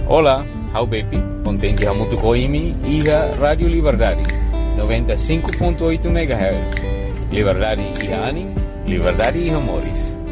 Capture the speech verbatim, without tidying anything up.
Olá, how baby, contente a muito coimi e a Rádio Liberdade, noventa e cinco ponto oito megahertz. Liberdade e anim, liberdade e amores.